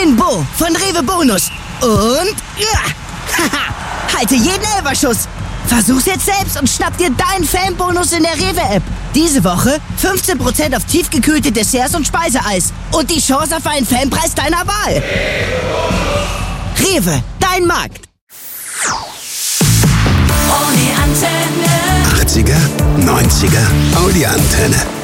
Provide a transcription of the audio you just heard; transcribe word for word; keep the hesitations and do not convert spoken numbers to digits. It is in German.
bin Bo von Rewe Bonus. Und ja, haha, halte jeden Elferschuss. Versuch's jetzt selbst und schnapp dir deinen Fanbonus in der Rewe-App. Diese Woche fünfzehn Prozent auf tiefgekühlte Desserts und Speiseeis. Und die Chance auf einen Fanpreis deiner Wahl. Rewe, dein Markt. Ohne Antenne. achtziger, neunziger, Audi-Antenne.